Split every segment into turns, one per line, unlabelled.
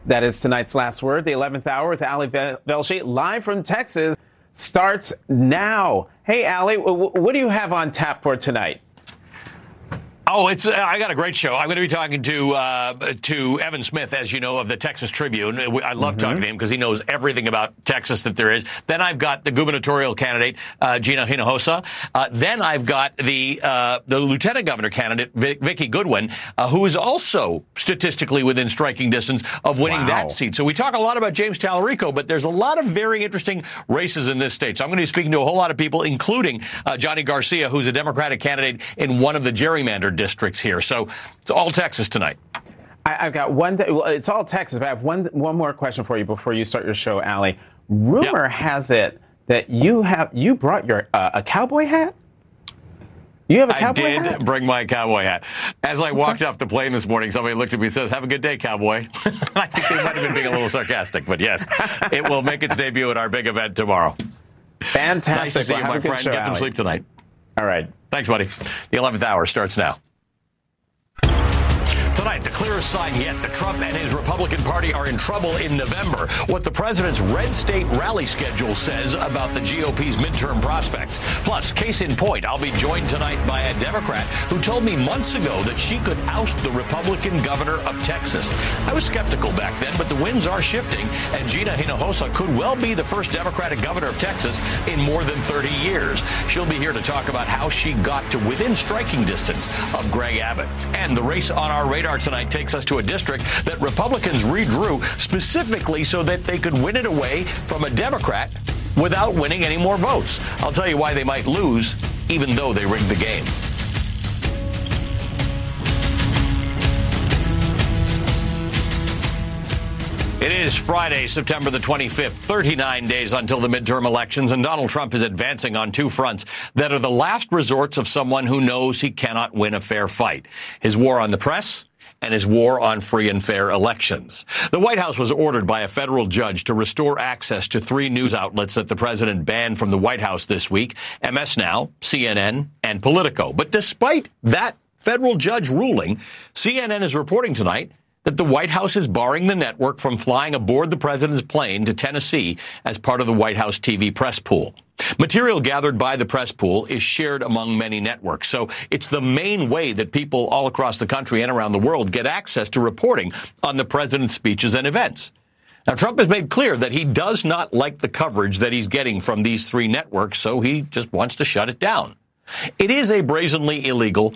That is tonight's Last Word. The 11th hour with Ali Velshi, live from Texas, starts now. Hey, Ali, what do you have on tap for tonight?
Oh, I got a great show. I'm going to be talking to Evan Smith, as you know, of the Texas Tribune. I love talking to him because he knows everything about Texas that there is. Then I've got the gubernatorial candidate, Gina Hinojosa. Then I've got the lieutenant governor candidate, Vicki Goodwin, who is also statistically within striking distance of winning that seat. So we talk a lot about James Tallarico, but there's a lot of very interesting races in this state. So I'm going to be speaking to a whole lot of people, including Johnny Garcia, who's a Democratic candidate in one of the gerrymandered districts here. So it's all Texas tonight.
I've got one. Well, it's all Texas, but I have one more question for you before you start your show, Ali. Rumor has it that you brought your a cowboy hat. You have a cowboy hat? I did
bring my cowboy hat. As I walked off the plane this morning, somebody looked at me and says, "Have a good day, cowboy." I think they might have been being a little sarcastic, but yes, it will make its debut at our big event tomorrow.
Fantastic.
Nice to see you, my friend. Get some sleep tonight.
All right.
Thanks, buddy. The 11th hour starts now. Tonight, the clearest sign yet that Trump and his Republican Party are in trouble in November. What the president's red state rally schedule says about the GOP's midterm prospects. Plus, case in point, I'll be joined tonight by a Democrat who told me months ago that she could oust the Republican governor of Texas. I was skeptical back then, but the winds are shifting, and Gina Hinojosa could well be the first Democratic governor of Texas in more than 30 years. She'll be here to talk about how she got to within striking distance of Greg Abbott. And the race on our radar tonight takes us to a district that Republicans redrew specifically so that they could win it away from a Democrat without winning any more votes. I'll tell you why they might lose, even though they rigged the game. It is Friday, September the 25th, 39 days until the midterm elections, and Donald Trump is advancing on two fronts that are the last resorts of someone who knows he cannot win a fair fight. His war on the press and his war on free and fair elections. The White House was ordered by a federal judge to restore access to three news outlets that the president banned from the White House this week, MS Now, CNN, and Politico. But despite that federal judge ruling, CNN is reporting tonight that the White House is barring the network from flying aboard the president's plane to Tennessee as part of the White House TV press pool. Material gathered by the press pool is shared among many networks, so it's the main way that people all across the country and around the world get access to reporting on the president's speeches and events. Now, Trump has made clear that he does not like the coverage that he's getting from these three networks, so he just wants to shut it down. It is a brazenly illegal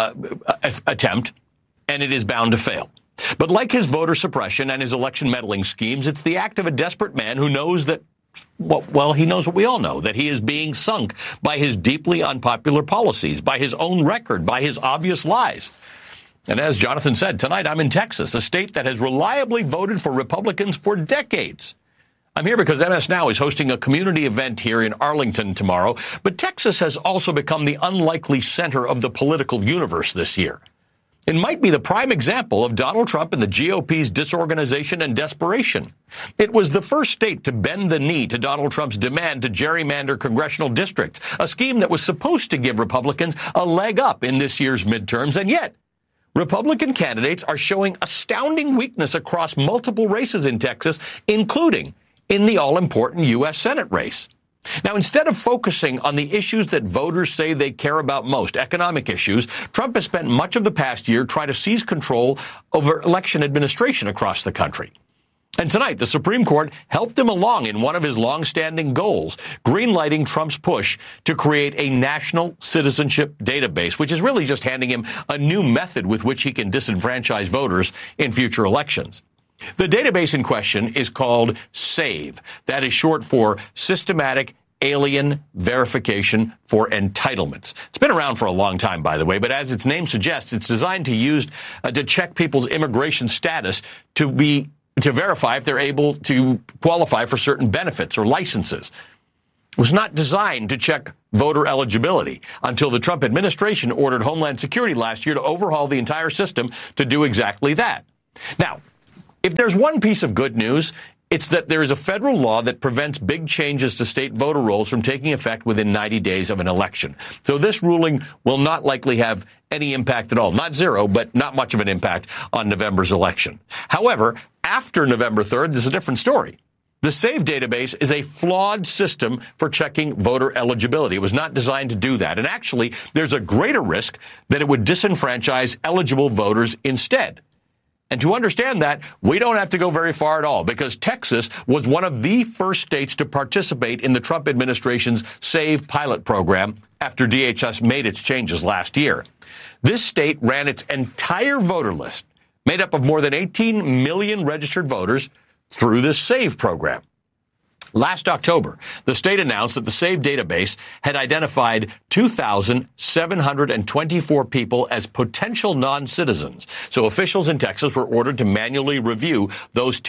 attempt, and it is bound to fail. But like his voter suppression and his election meddling schemes, it's the act of a desperate man who knows that, well, he knows what we all know, that he is being sunk by his deeply unpopular policies, by his own record, by his obvious lies. And as Jonathan said, tonight I'm in Texas, a state that has reliably voted for Republicans for decades. I'm here because MS Now is hosting a community event here in Arlington tomorrow, but Texas has also become the unlikely center of the political universe this year. It might be the prime example of Donald Trump and the GOP's disorganization and desperation. It was the first state to bend the knee to Donald Trump's demand to gerrymander congressional districts, a scheme that was supposed to give Republicans a leg up in this year's midterms, and yet Republican candidates are showing astounding weakness across multiple races in Texas, including in the all-important U.S. Senate race. Now, instead of focusing on the issues that voters say they care about most, economic issues, Trump has spent much of the past year trying to seize control over election administration across the country. And tonight, the Supreme Court helped him along in one of his long-standing goals, greenlighting Trump's push to create a national citizenship database, which is really just handing him a new method with which he can disenfranchise voters in future elections. The database in question is called SAVE. That is short for Systematic Alien Verification for Entitlements. It's been around for a long time, by the way, but as its name suggests, it's designed to check people's immigration status to verify if they're able to qualify for certain benefits or licenses. It was not designed to check voter eligibility until the Trump administration ordered Homeland Security last year to overhaul the entire system to do exactly that. Now, if there's one piece of good news, it's that there is a federal law that prevents big changes to state voter rolls from taking effect within 90 days of an election. So this ruling will not likely have any impact at all. Not zero, but not much of an impact on November's election. However, after November 3rd, this is a different story. The SAVE database is a flawed system for checking voter eligibility. It was not designed to do that. And actually, there's a greater risk that it would disenfranchise eligible voters instead. And to understand that, we don't have to go very far at all, because Texas was one of the first states to participate in the Trump administration's SAVE pilot program after DHS made its changes last year. This state ran its entire voter list, made up of more than 18 million registered voters, through this SAVE program. Last October, the state announced that the SAVE database had identified 2,724 people as potential non-citizens. So officials in Texas were ordered to manually review those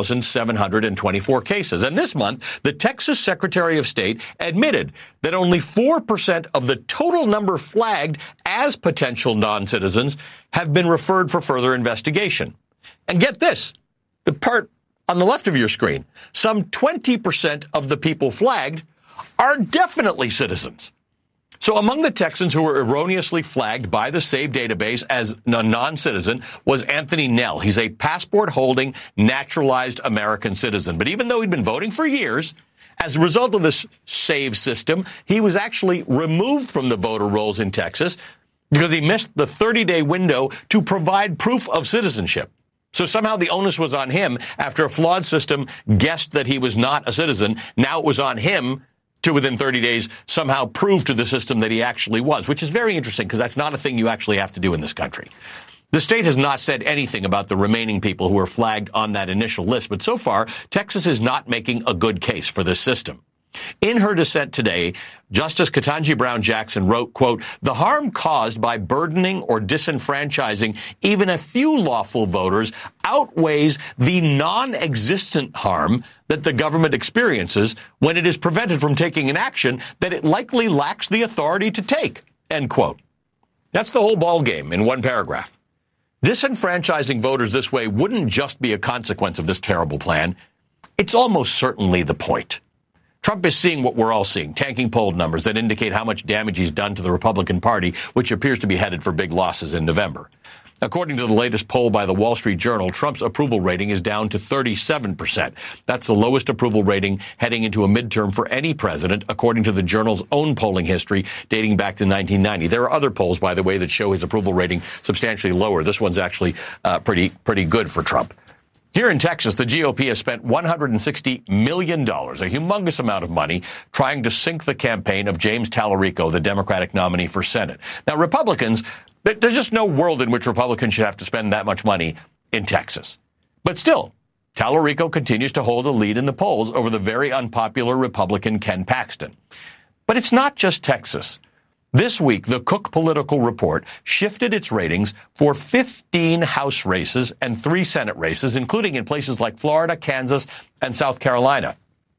2,724 cases. And this month, the Texas Secretary of State admitted that only 4% of the total number flagged as potential non-citizens have been referred for further investigation. And get this, the part on the left of your screen, some 20% of the people flagged are definitely citizens. So among the Texans who were erroneously flagged by the SAVE database as a non-citizen was Anthony Nell. He's a passport-holding, naturalized American citizen. But even though he'd been voting for years, as a result of this SAVE system, he was actually removed from the voter rolls in Texas because he missed the 30-day window to provide proof of citizenship. So somehow the onus was on him after a flawed system guessed that he was not a citizen. Now it was on him to, within 30 days, somehow prove to the system that he actually was, which is very interesting because that's not a thing you actually have to do in this country. The state has not said anything about the remaining people who were flagged on that initial list, but so far, Texas is not making a good case for this system. In her dissent today, Justice Ketanji Brown Jackson wrote, quote, "The harm caused by burdening or disenfranchising even a few lawful voters outweighs the non-existent harm that the government experiences when it is prevented from taking an action that it likely lacks the authority to take," end quote. That's the whole ballgame in one paragraph. Disenfranchising voters this way wouldn't just be a consequence of this terrible plan. It's almost certainly the point. Trump is seeing what we're all seeing, tanking poll numbers that indicate how much damage he's done to the Republican Party, which appears to be headed for big losses in November. According to the latest poll by the Wall Street Journal, Trump's approval rating is down to 37%. That's the lowest approval rating heading into a midterm for any president, according to the Journal's own polling history dating back to 1990. There are other polls, by the way, that show his approval rating substantially lower. This one's actually pretty good for Trump. Here in Texas, the GOP has spent $160 million, a humongous amount of money, trying to sink the campaign of James Tallarico, the Democratic nominee for Senate. Now, Republicans, there's just no world in which Republicans should have to spend that much money in Texas. But still, Tallarico continues to hold a lead in the polls over the very unpopular Republican Ken Paxton. But it's not just Texas. This week, the Cook Political Report shifted its ratings for 15 House races and 3 Senate races, including in places like Florida, Kansas, and South Carolina.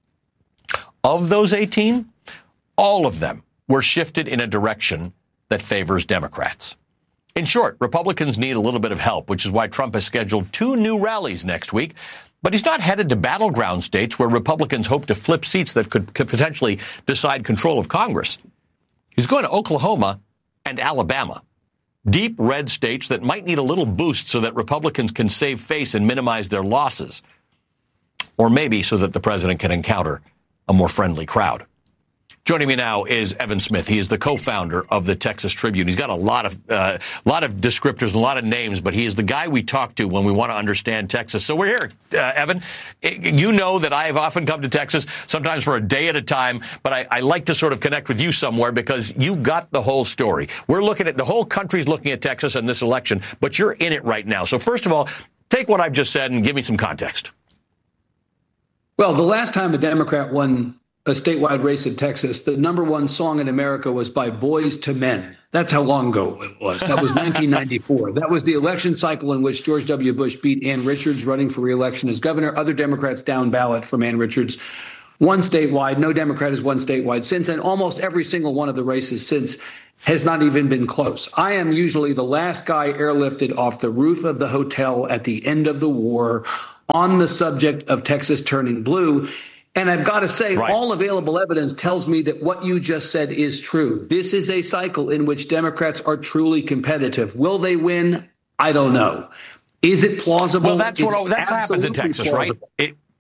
Of those 18, all of them were shifted in a direction that favors Democrats. In short, Republicans need a little bit of help, which is why Trump has scheduled 2 new rallies next week. But he's not headed to battleground states where Republicans hope to flip seats that could potentially decide control of Congress. He's going to Oklahoma and Alabama, deep red states that might need a little boost so that Republicans can save face and minimize their losses, or maybe so that the president can encounter a more friendly crowd. Joining me now is Evan Smith. He is the co-founder of the Texas Tribune. He's got a lot of descriptors and a lot of names, but he is the guy we talk to when we want to understand Texas. So we're here, Evan. You know that I have often come to Texas, sometimes for a day at a time, but I like to sort of connect with you somewhere because you got the whole story. We're looking at, the whole country's looking at Texas and this election, but you're in it right now. So first of all, take what I've just said and give me some context.
Well, the last time a Democrat won a statewide race in Texas, the number one song in America was by Boyz II Men. That's how long ago it was. That was 1994. That was the election cycle in which George W. Bush beat Ann Richards, running for re-election as governor. Other Democrats down ballot from Ann Richards. Won statewide. No Democrat has won statewide since, and almost every single one of the races since has not even been close. I am usually the last guy airlifted off the roof of the hotel at the end of the war on the subject of Texas turning blue. And I've got to say, all available evidence tells me that what you just said is true. This is a cycle in which Democrats are truly competitive. Will they win? I don't know. Is it plausible?
Well, that's what happens in Texas,
plausible.
right?